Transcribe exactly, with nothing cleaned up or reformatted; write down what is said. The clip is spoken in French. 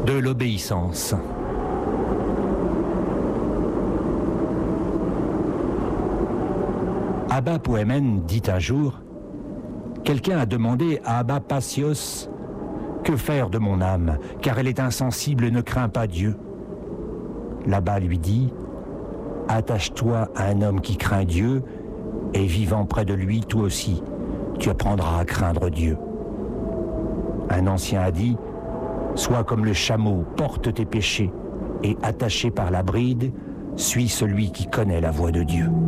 de l'obéissance. Abba Poemen dit un jour, « Quelqu'un a demandé à Abba Pacios, « Que faire de mon âme, car elle est insensible et ne craint pas Dieu ?» L'Abba lui dit, « Attache-toi à un homme qui craint Dieu, et vivant près de lui, toi aussi, tu apprendras à craindre Dieu. » Un ancien a dit, « Sois comme le chameau, porte tes péchés, et attaché par la bride, suis celui qui connaît la voie de Dieu. »